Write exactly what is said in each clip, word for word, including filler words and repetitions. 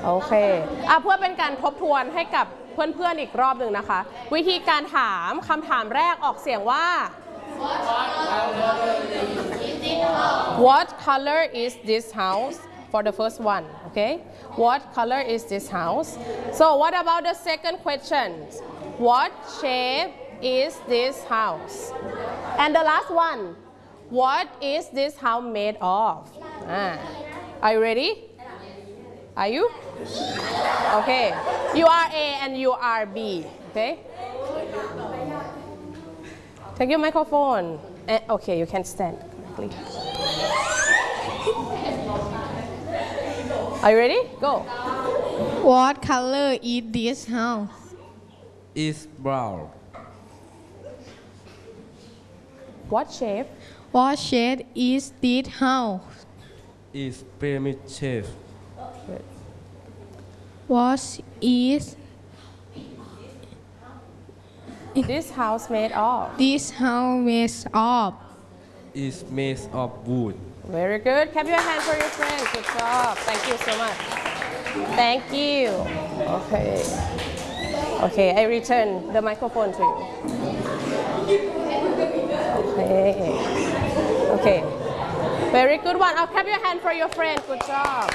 โอเคอ่ะเพื่อเป็นการทบทวนให้กับเพื่อนๆอีกรอบหนึ่งนะคะวิธีการถามคำถามแรกออกเสียงว่า What color is this house for the first one okay What color is this house So what about the second question What shape is this house And the last one What is this house made of ah. Are you ready Are you Okay You are A and you are B okay Take your microphone uh, Okay you can stand correctly Are you ready? Go. What color is this house? Is brown. What shape? What shape is this house? Is pyramid shape. What is This house made of? this house made of? Is made of wood. Very good. Clap your hand for your friend. Good job. Thank you so much. Thank you. Okay. Okay, I return the microphone to you. Okay. Okay. Very good one. I'll clap your hand for your friend. Good job.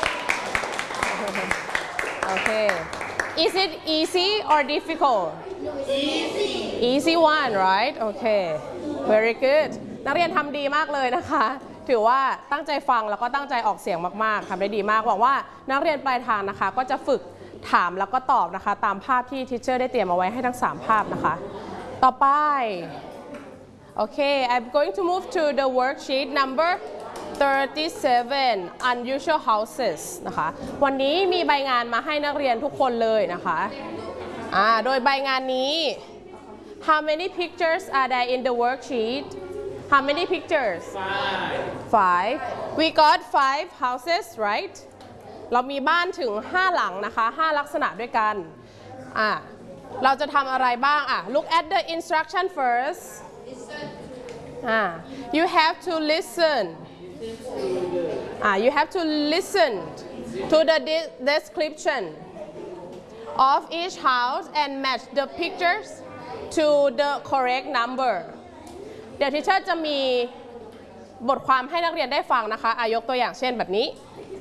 Okay. Is it easy or difficult? Easy. Easy one, right? Okay. Very good. นักเรียนทำดีมากเลยนะคะถือว่าตั้งใจฟังแล้วก็ตั้งใจออกเสียงมากๆทำได้ดีมากหวังว่านักเรียนปลายทางนะคะก็จะฝึกถามแล้วก็ตอบนะคะตามภาพที่ทีเชอร์ได้เตรียมเอาไว้ให้ทั้งสามภาพนะคะต่อไปโอเค I'm going to move to the worksheet number thirty-seven unusual houses นะคะวันนี้มีใบงานมาให้นักเรียนทุกคนเลยนะคะอ่าโดยใบงานนี้ How many pictures are there in the worksheet How many pictures? Five. Five. We got five houses, right? เรามีบ้านถึงห้าหลังนะคะห้าลักษณะด้วยกันอ่ะเราจะทำอะไรบ้างอ่ะ Look at the instruction first. Listen. อ่ะ You have to listen. อ่ะ You have to listen to the description of each house and match the pictures to the correct number.เดี๋ยวทีเชอร์จะมีบทความให้นักเรียนได้ฟังนะคะอายกตัวอย่างเช่นแบบนี้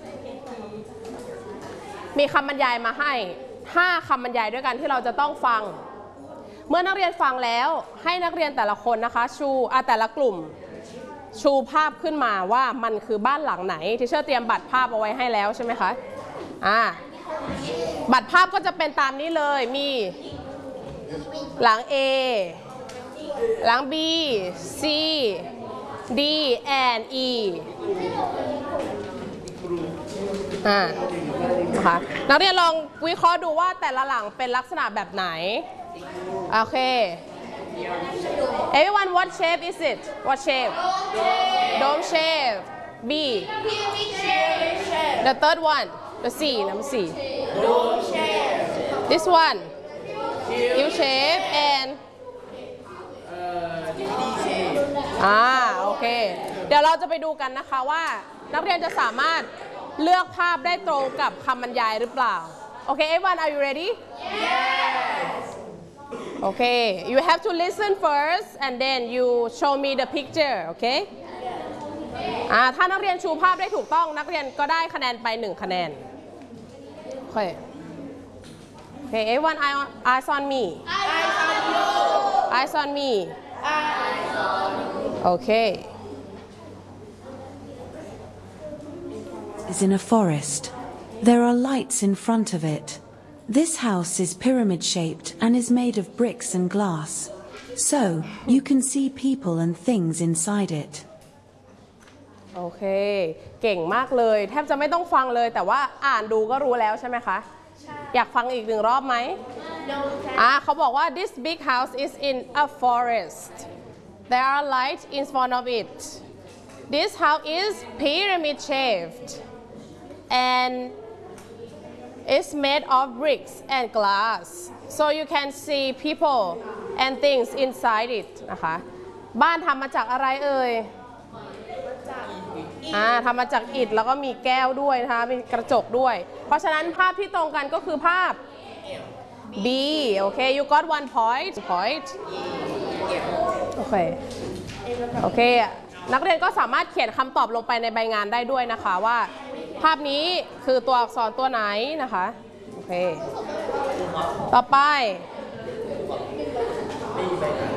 มีคำบรรยายมาให้ห้าคำบรรยายด้วยกันที่เราจะต้องฟังเมื่อนักเรียนฟังแล้วให้นักเรียนแต่ละคนนะคะชูอ่ะแต่ละกลุ่มชูภาพขึ้นมาว่ามันคือบ้านหลังไหนทีเชอร์เตรียมบัตรภาพเอาไว้ให้แล้วใช่ไหมคะอ่าบัตรภาพก็จะเป็นตามนี้เลยมีหลัง Aหลัง B C D and E อ่านะคะนักเรียนลองวิเคราะห์ดูว่าแต่ละหลังเป็นลักษณะแบบไหนโอเค Everyone what shape is it What shape Dome shape B The third one The C number C Dome shape This one U shape andอ่าโอเคเดี๋ยวเราจะไปดูกันนะคะว่านักเรียนจะสามารถเลือกภาพได้ตรงกับคำบรรยายหรือเปล่าโอเค everyone are you ready yes okay you have to listen first and then you show me the picture okay อ่าถ้านักเรียนชูภาพได้ถูกต้องนักเรียนก็ได้คะแนนไปหนึ่งคะแนนโอเค okay everyone eyes on me eyes on me Okay. Is in a forest. There are lights in front of it. This house is pyramid shaped and is made of bricks and glass. So you can see people and things inside it. โอเคเก่งมากเลยแทบจะไม่ต้องฟังเลยแต่ว่าอ่านดูก็รู้แล้วใช่ไหมคะอยากฟังอีกหนึ่งรอบไหมอ่าเขาบอกว่า this big house is in a forest there are lights in front of it this house is pyramid shaped and it's made of bricks and glass so you can see people and things inside it นะคะบ้านทำมาจากอะไรเอ่ยอ่าทำมาจากอิฐแล้วก็มีแก้วด้วยนะคะมีกระจกด้วย เพราะฉะนั้นภาพที่ตรงกันก็คือภาพ B โอเค you got one point point โอเคโอเคนักเรียนก็สามารถเขียนคำตอบลงไปในใบงานได้ด้วยนะคะว่าภาพนี้คือตัวอักษรตัวไหนนะคะโอเคต่อไป